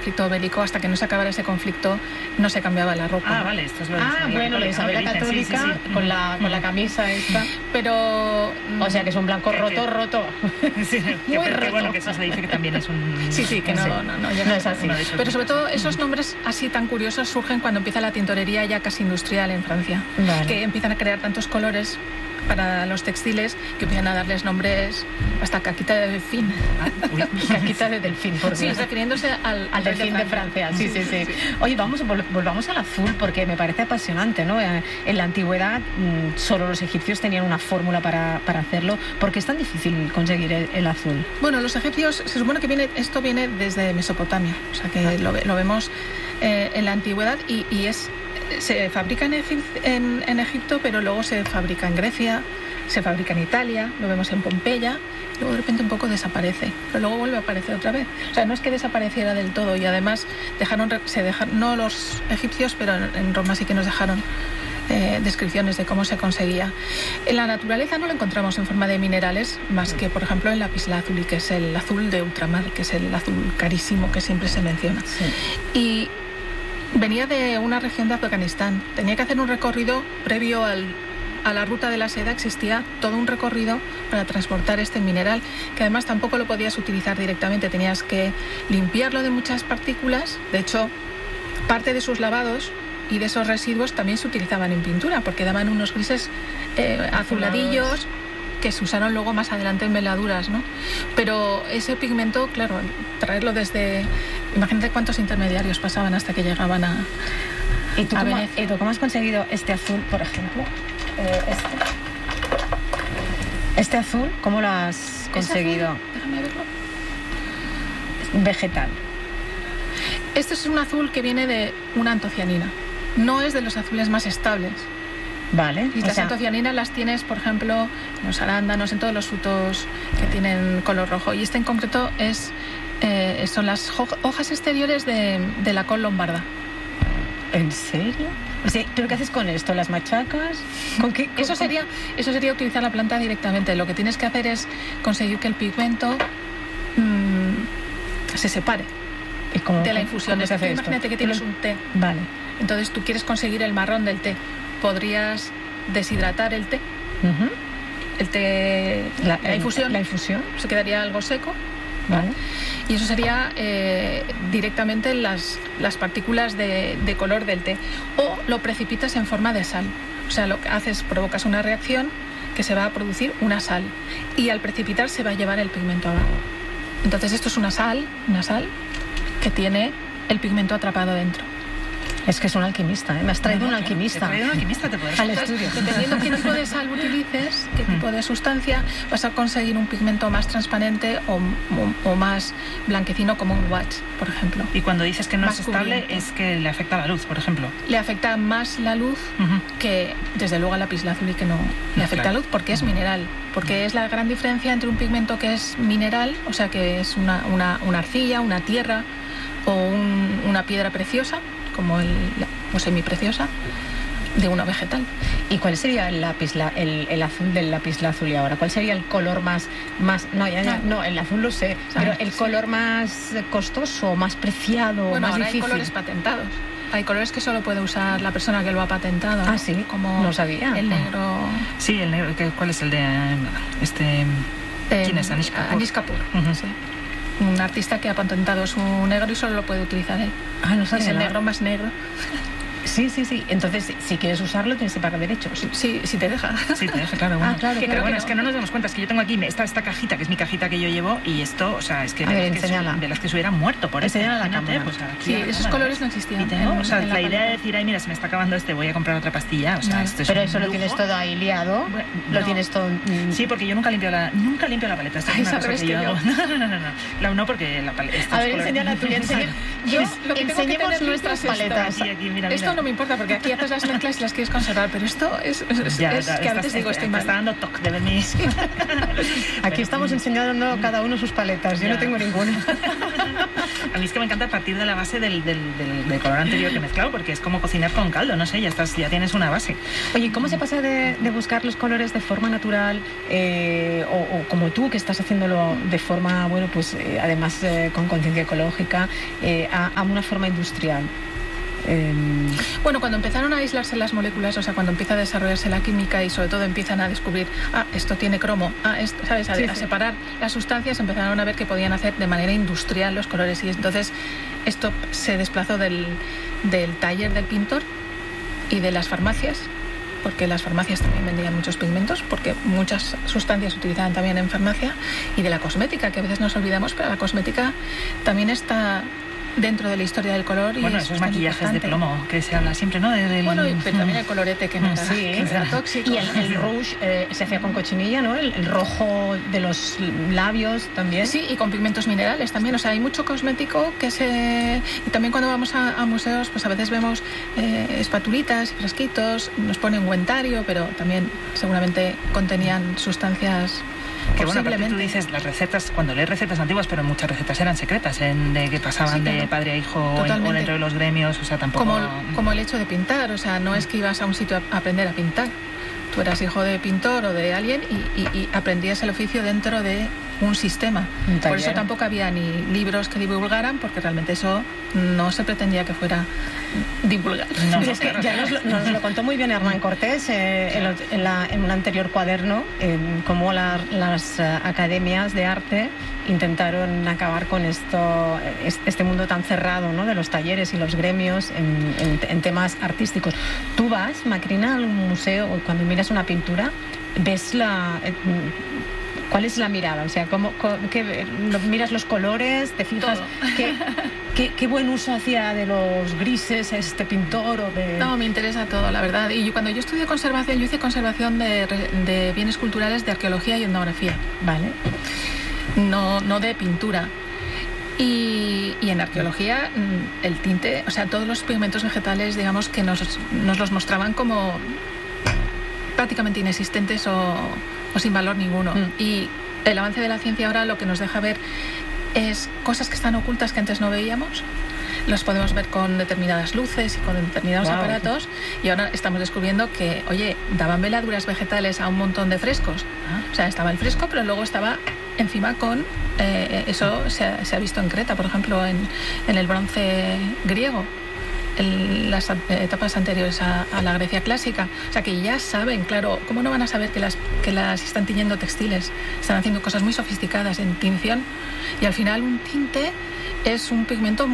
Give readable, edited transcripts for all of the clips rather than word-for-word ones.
conflicto bélico, hasta que no se acabara ese conflicto, no se cambiaba la ropa. Vale, esto es lo de bueno, la Isabel la Católica, sí. Con la camisa esta. Pero... O sea, que es un blanco roto. Sí, muy roto. Bueno, que eso se dice que también es un... Sí, que no es así. Pero sobre todo, esos nombres así tan curiosos surgen cuando empieza la tintorería ya casi industrial en Francia. Vale. Que empiezan a crear tantos colores para los textiles que empiezan a darles nombres hasta caquita de delfín. Caquita de delfín, por Dios. Sí, refiriéndose al delfín de Francia. Sí. Oye, volvamos al azul, porque me parece apasionante, ¿no? En la antigüedad solo los egipcios tenían una fórmula para hacerlo. ¿Por qué es tan difícil conseguir el azul? Bueno, los egipcios, se supone que esto viene desde Mesopotamia, o sea que lo vemos en la antigüedad y se fabrica en Egipto, pero luego se fabrica en Grecia, se fabrica en Italia, lo vemos en Pompeya, y luego de repente un poco desaparece, pero luego vuelve a aparecer otra vez. O sea, no es que desapareciera del todo, y además no los egipcios, pero en Roma sí que nos dejaron descripciones de cómo se conseguía. En la naturaleza no lo encontramos en forma de minerales, más que, por ejemplo, en lapislázuli, que es el azul de ultramar, que es el azul carísimo que siempre se menciona. Sí. Y venía de una región de Afganistán. Tenía que hacer un recorrido previo a la ruta de la seda. Existía todo un recorrido para transportar este mineral, que además tampoco lo podías utilizar directamente. Tenías que limpiarlo de muchas partículas. De hecho, parte de sus lavados y de esos residuos también se utilizaban en pintura, porque daban unos grises azuladillos que se usaron luego más adelante en veladuras, ¿no? Pero ese pigmento, claro, traerlo desde... Imagínate cuántos intermediarios pasaban hasta que llegaban a Venecia. ¿Y tú cómo has conseguido este azul, por ejemplo? Este azul, ¿cómo lo has conseguido? Azul, déjame verlo. Vegetal. Este es un azul que viene de una antocianina. No es de los azules más estables. Vale. Y las antocianinas las tienes, por ejemplo, en los arándanos, en todos los frutos que tienen color rojo. Y este en concreto son las hojas exteriores de la col lombarda. ¿En serio? O sea, ¿pero qué haces con esto? ¿Las machacas? ¿Con qué? Eso sería utilizar la planta directamente. Lo que tienes que hacer es conseguir que el pigmento se separe de la infusión. Imagínate que tienes un té. Vale. Entonces tú quieres conseguir el marrón del té. Podrías deshidratar el té. Uh-huh. El té, la infusión. La infusión. Se quedaría algo seco. Vale. Y eso sería directamente las partículas de color del té. O lo precipitas en forma de sal. O sea, lo que haces, provocas una reacción que se va a producir una sal. Y al precipitar se va a llevar el pigmento abajo. Entonces esto es una sal que tiene el pigmento atrapado dentro. Es que es un alquimista, ¿eh? Me has traído un alquimista. Te he traído un alquimista, te puedes al estudio. Dependiendo qué tipo de sal utilices, qué tipo de sustancia, vas a conseguir un pigmento más transparente o más blanquecino, como un watch, por ejemplo. Y cuando dices que no más es estable, cubriente. es que le afecta la luz, por ejemplo. Le afecta más la luz que, desde luego, al lapislázuli, que no le afecta la luz, porque es mineral. Porque es la gran diferencia entre un pigmento que es mineral, o sea, que es una arcilla, una tierra o una piedra preciosa, como o semipreciosa, de una vegetal. ¿Y cuál sería el azul del lapislázuli ahora? ¿Cuál sería el color más no, el azul lo sé, pero el color más costoso, más preciado, bueno, más ahora difícil? Hay colores patentados. Hay colores que solo puede usar la persona que lo ha patentado. Ah, sí, como no sabía. El negro. Sí, el negro. ¿Cuál es el de ¿quién es? Anish Kapoor. Anish Kapoor, sí. Un artista que ha patentado su negro y solo lo puede utilizar él. Ah, no sabía. Es el negro más negro. Sí. Entonces, si quieres usarlo, tienes que pagar derechos. Sí, si te deja. Sí, te deja, claro. Bueno. Claro, pero bueno, es que no nos damos cuenta. Es que yo tengo aquí esta cajita, que es mi cajita que yo llevo, y esto, o sea, es que de las que se hubieran muerto por eso. Enséñala a la cámara. Pues, sí, esos colores no existían. Y tengo, o sea, la idea de decir, ay, mira, se me está acabando voy a comprar otra pastilla. O sea, esto es pero eso lo tienes todo ahí liado. Bueno, lo tienes todo. Sí, porque yo nunca limpio la paleta. Esto es una cosa que yo hago. No. No, porque la paleta. A ver, enseña la tuya. Enseñemos nuestras paletas. Esto no me importa, porque aquí haces las mezclas y las quieres conservar, pero esto es que a veces digo, estoy mal. Está dando toque de venir. Aquí estamos enseñando cada uno sus paletas. Yo no tengo ninguna. A mí es que me encanta partir de la base del color anterior que he mezclado, porque es como cocinar con caldo, no sé, ya tienes una base. Oye, ¿cómo se pasa de buscar los colores de forma natural o como tú, que estás haciéndolo de forma, bueno, pues además con conciencia ecológica, a una forma industrial? Bueno, cuando empezaron a aislarse las moléculas, o sea, cuando empieza a desarrollarse la química y sobre todo empiezan a descubrir, esto tiene cromo, esto, ¿sabes? A separar las sustancias, empezaron a ver que podían hacer de manera industrial los colores y entonces esto se desplazó del taller del pintor y de las farmacias, porque las farmacias también vendían muchos pigmentos, porque muchas sustancias se utilizaban también en farmacia, y de la cosmética, que a veces nos olvidamos, pero la cosmética también está dentro de la historia del color. Bueno, esos maquillajes de plomo que se habla siempre, ¿no? Bueno, pero también el colorete que no era tóxico. Y el rouge se hacía con cochinilla, ¿no? El rojo de los labios también. Sí, y con pigmentos minerales también. O sea, hay mucho cosmético que se... Y también cuando vamos a museos, pues a veces vemos espatulitas y frasquitos, nos ponen ungüentario, pero también seguramente contenían sustancias... Que bueno, aparte tú dices las recetas, cuando lees recetas antiguas, pero muchas recetas eran secretas, de que pasaban de padre a hijo o dentro de los gremios, o sea, tampoco... Como el hecho de pintar, o sea, no es que ibas a un sitio a aprender a pintar. Tú eras hijo de pintor o de alguien y aprendías el oficio dentro de un sistema. Por eso tampoco había ni libros que divulgaran, porque realmente eso no se pretendía que fuera divulgar. No, es que ya nos lo contó muy bien Hernán Cortés en un anterior cuaderno, cómo las academias de arte intentaron acabar con este mundo tan cerrado, ¿no? De los talleres y los gremios en temas artísticos. Tú vas, Macrina, a un museo, cuando miras una pintura, ves ¿cuál es la mirada? O sea, miras los colores, te fijas qué buen uso hacía de los grises este pintor o de... No, me interesa todo, la verdad. Y cuando yo estudié conservación, yo hice conservación de bienes culturales de arqueología y etnografía. Vale. No de pintura. Y en arqueología el tinte, o sea, todos los pigmentos vegetales, digamos, que nos los mostraban como prácticamente inexistentes o sin valor ninguno. Y el avance de la ciencia ahora lo que nos deja ver es cosas que están ocultas que antes no veíamos. Los podemos ver con determinadas luces y con determinados aparatos, y ahora estamos descubriendo que, oye, daban veladuras vegetales a un montón de frescos. O sea, estaba el fresco, pero luego estaba encima con... eso se ha visto en Creta, por ejemplo, en el bronce griego, en las etapas anteriores a la Grecia clásica. O sea, que ya saben, claro, ¿cómo no van a saber que las están tiñendo textiles? Están haciendo cosas muy sofisticadas en tinción, y al final un tinte es un pigmento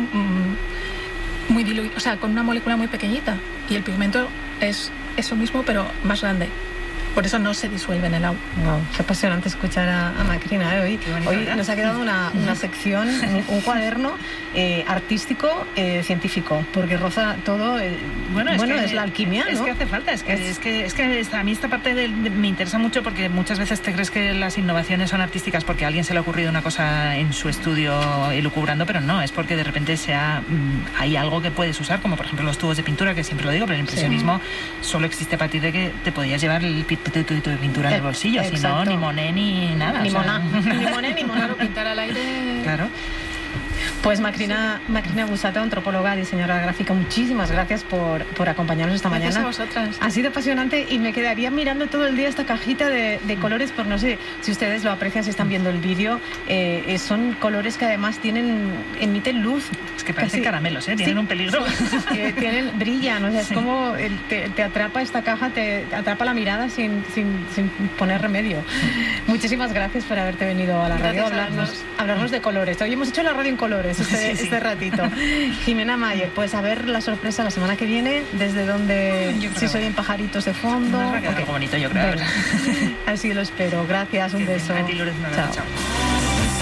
muy diluido, o sea, con una molécula muy pequeñita, y el pigmento es eso mismo, pero más grande. Por eso no se disuelve en el agua. Wow, qué apasionante escuchar a Macrina. Hoy nos ha quedado una sección, un cuaderno artístico, científico, porque roza todo. Es la alquimia, ¿no? Es que hace falta. Es que a mí esta parte me interesa mucho, porque muchas veces te crees que las innovaciones son artísticas porque a alguien se le ha ocurrido una cosa en su estudio elucubrando, pero no, es porque de repente hay algo que puedes usar, como por ejemplo los tubos de pintura, que siempre lo digo, pero el impresionismo solo existe a partir de que te podías llevar el de pintura en el bolsillo, si no, ni Monet ni nada. Ni Monet, ni Monet, pintar al aire. Claro. Pues Macrina Bussato, antropóloga, diseñadora gráfica, muchísimas gracias por acompañarnos esta mañana. Gracias a vosotras. Ha sido apasionante y me quedaría mirando todo el día esta cajita de colores, por no sé si ustedes lo aprecian, si están viendo el vídeo. Son colores que además emiten luz. Es que parecen caramelos, tienen un peligro. Brillan, o sea, es como te atrapa esta caja, te atrapa la mirada sin poner remedio. Muchísimas gracias por haberte venido a la radio a hablarnos de colores. Hoy hemos hecho la radio en colores este ratito. Jimena Mayer, pues a ver la sorpresa la semana que viene, desde donde, si soy en pajaritos de fondo. Algo bonito, yo creo. Así lo espero. Gracias, un beso. A ti, Lourdes, chao.